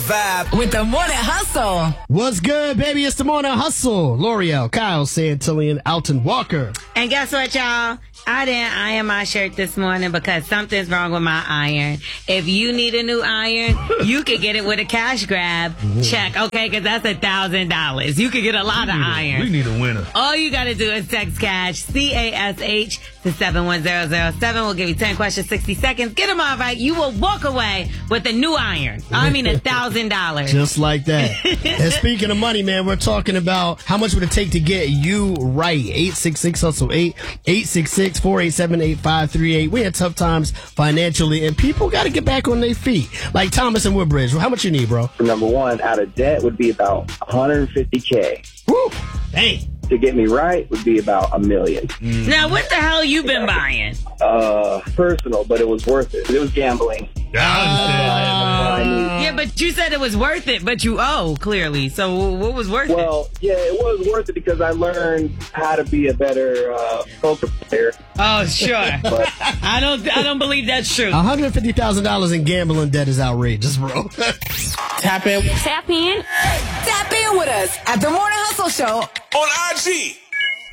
vibe. With the Morning Hustle. What's good, baby? It's the Morning Hustle. L'Oreal, Kyle Santillian, Alton Walker. And guess what, y'all? I didn't iron my shirt this morning because something's wrong with my iron. If you need a new iron, you could get it with a cash grab check, okay? Because that's $1,000. You could get a lot of iron. We need a winner. All you got to do is text cash, CASH, to 71007. We'll give you 10 questions, 60 seconds. Get them all right. You will walk away with a new iron. I mean, $1,000. Just like that. And speaking of money, man, we're talking about how much would it take to get you right. 866-HUSTLE-8, 866-487-8538. We had tough times financially, and people got to get back on their feet. Like Thomas and Woodbridge. How much you need, bro? Number one, out of debt would be about $150K. Woo! Dang. To get me right would be about $1 million. Now, what the hell you been buying? Personal, but it was worth it. It was gambling. Yeah, but you said it was worth it, but you owe, clearly. So what was worth it? Well, yeah, it was worth it because I learned how to be a better poker player. Oh, sure. But I don't believe that's true. $150,000 in gambling debt is outrageous, bro. Tap in. Tap in. Tap in with us at the Morning Hustle Show On IG.